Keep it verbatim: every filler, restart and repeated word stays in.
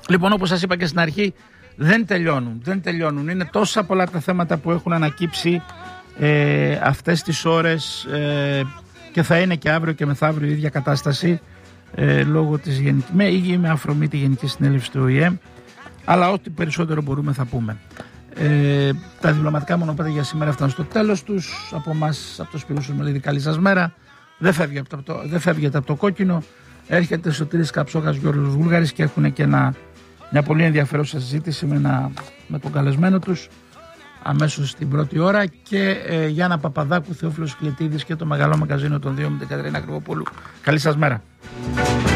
Λοιπόν, όπως σας είπα και στην αρχή, δεν τελειώνουν. Δεν τελειώνουν. Είναι τόσα πολλά τα θέματα που έχουν ανακύψει ε, αυτές τις ώρες ε, και θα είναι και αύριο και μεθαύριο η ίδια κατάσταση ε, λόγω της γενικής, με, ή με αφορμή τη Γενική Συνέλευση του Ο Η Ε, αλλά ό,τι περισσότερο μπορούμε θα πούμε. Ε, τα διπλωματικά μονοπάτια για σήμερα φτάνουν στο τέλος τους. Από εμάς, από το Σπύρο Σουρμελίδη, καλή σας μέρα. Δεν φεύγετε από το, δεν φεύγετε από το κόκκινο. Έρχεται Σωτήρης Καψόγας, Γιώργος Βούλγαρης και έχουν και ένα, μια πολύ ενδιαφέρουσα συζήτηση με, ένα, με τον καλεσμένο τους αμέσως στην πρώτη ώρα και ε, Γιάννα Παπαδάκου, Θεόφιλος Κλετίδης και το Μεγάλο Μαγκαζίνο των δύο με την Κατερίνα Κρυβοπούλου. Καλή σας μέρα.